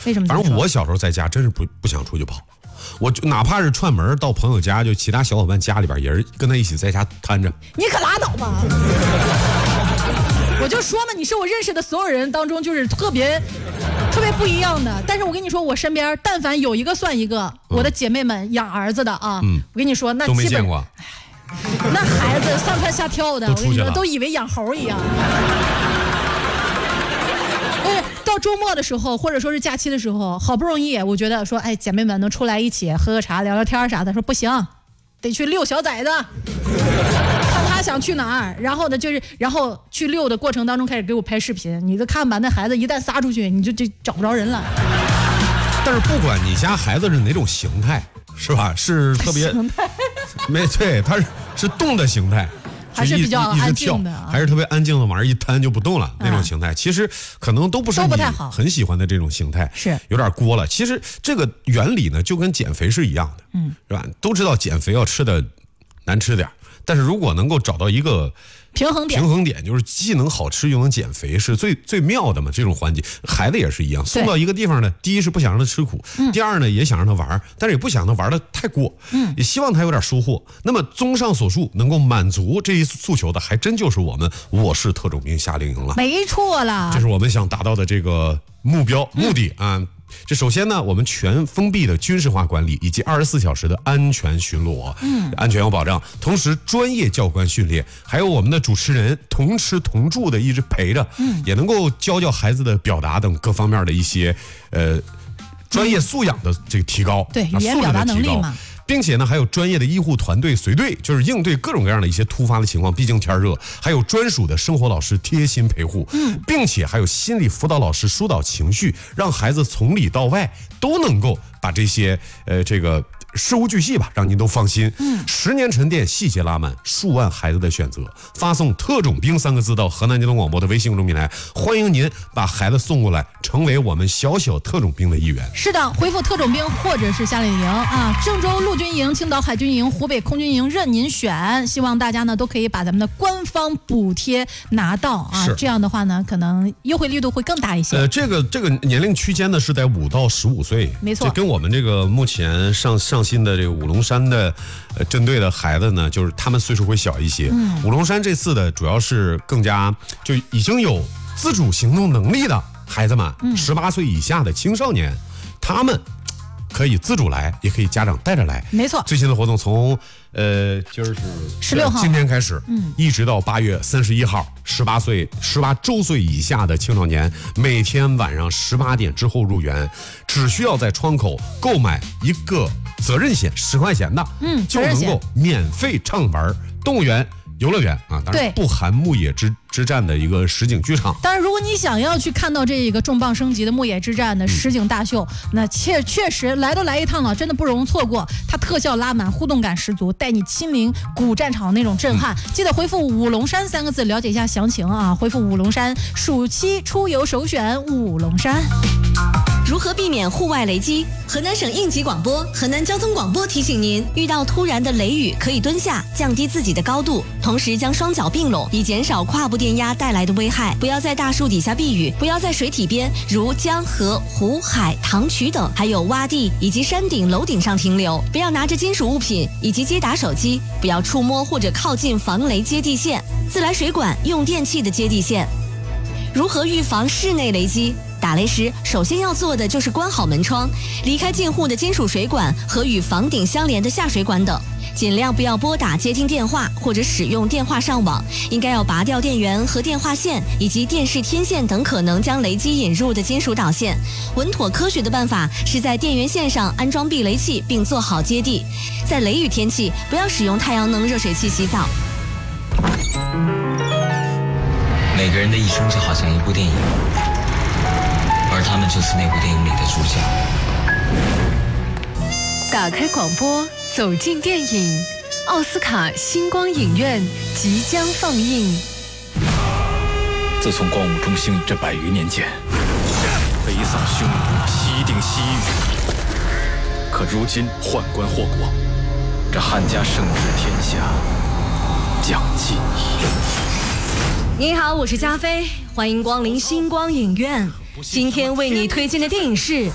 为什么？ 反正我小时候在家真是不想出去跑，我就哪怕是串门到朋友家，就其他小伙伴家里边也是跟他一起在家瘫着。 你可拉倒吧！我就说嘛，你是我认识的所有人当中就是特别不一样的。但是我跟你说，我身边但凡有一个算一个，我的姐妹们养儿子的啊，我跟你说那都没见过。 那孩子上蹿下跳的，我跟你说都以为养猴一样。到周末的时候，或者说是假期的时候，好不容易我觉得说，哎，姐妹们能出来一起喝个茶、聊聊天啥的，说不行，得去遛小崽子。看他想去哪儿，然后呢，然后去遛的过程当中开始给我拍视频。你就看吧，那孩子一旦撒出去，你就找不着人了。 但是不管你家孩子是哪种形态，是吧？是特别没对，他是动的形态。 还是比较安静的， 还是特别安静的，往上一瘫就不动了那种形态，其实可能都不是你很喜欢的这种形态， 是有点过了。其实这个原理呢，就跟减肥是一样的，是吧？都知道减肥要吃的难吃点，但是如果能够找到一个平衡点就是既能好吃又能减肥，是最妙的嘛。这种环节，孩子也是一样，送到一个地方呢，第一是不想让他吃苦，第二呢也想让他玩，但是也不想让他玩的太过，也希望他有点收获。那么综上所述，能够满足这一诉求的，还真就是我是特种兵夏令营了， 没错啦， 这是我们想达到的这个目的啊。这首先呢，我们全封闭的军事化管理以及24小时的安全巡逻，安全有保障。同时，专业教官训练，还有我们的主持人同吃同住的一直陪着，也能够教孩子的表达等各方面的一些专业素养的这个提高， 对语言表达能力嘛。 并且呢，还有专业的医护团队随队，就是应对各种各样的一些突发的情况。毕竟天热，还有专属的生活老师贴心陪护，并且还有心理辅导老师疏导情绪，让孩子从里到外都能够把这些这个事无巨细吧，让您都放心。10年沉淀，细节拉满，数万孩子的选择。发送特种兵3个字到河南交通广播的微信公众平台，欢迎您把孩子送过来，成为我们小特种兵的一员。 是的，回复特种兵或者是夏令营啊，郑州陆军营、青岛海军营、湖北空军营任您选。希望大家呢都可以把咱们的官方补贴拿到啊，这样的话呢，可能优惠力度会更大一些。 这个年龄区间呢是在5到15岁， 没错， 这跟我们这个目前上新的这个五龙山的针对的孩子呢，就是他们岁数会小一些。五龙山这次的主要是更加就已经有自主行动能力的孩子们，18岁以下的青少年，他们可以自主来，也可以家长带着来。 没错， 最新的活动从今儿是 16号， 今天开始，一直到8月31号，18周岁以下的青少年，每天晚上18点之后入园，只需要在窗口购买一个责任险10块钱的，就能够免费畅玩动物园、游乐园啊，当然不含牧野之战的一个实景剧场。 当然，如果你想要去看到这个重磅升级的牧野之战的实景大秀，那确实来都来一趟了，真的不容错过。它特效拉满，互动感十足，带你亲临古战场那种震撼。记得回复五龙山3个字了解一下详情啊！回复五龙山，暑期出游首选五龙山。 如何避免户外雷击？河南省应急广播、河南交通广播提醒您，遇到突然的雷雨可以蹲下，降低自己的高度，同时将双脚并拢，以减少胯部电压带来的危害。不要在大树底下避雨，不要在水体边如江河、湖海、塘渠等，还有洼地以及山顶、楼顶上停留。不要拿着金属物品以及接打手机，不要触摸或者靠近防雷接地线、自来水管、用电器的接地线。如何预防室内雷击？打雷时，首先要做的就是关好门窗，离开近户的金属水管和与房顶相连的下水管等，尽量不要拨打接听电话或者使用电话上网，应该要拔掉电源和电话线以及电视天线等可能将雷击引入的金属导线。稳妥科学的办法是在电源线上安装避雷器并做好接地。在雷雨天气，不要使用太阳能热水器洗澡。 每个人的一生就好像一部电影，而他们就是那部电影里的主角。 打开广播，走进电影，奥斯卡星光影院即将放映。 自从光武中兴这100余年间，北扫匈奴，西定西域，可如今宦官祸国，这汉家圣治天下将尽矣。 你好，我是加菲，欢迎光临星光影院。今天为你推荐的电影是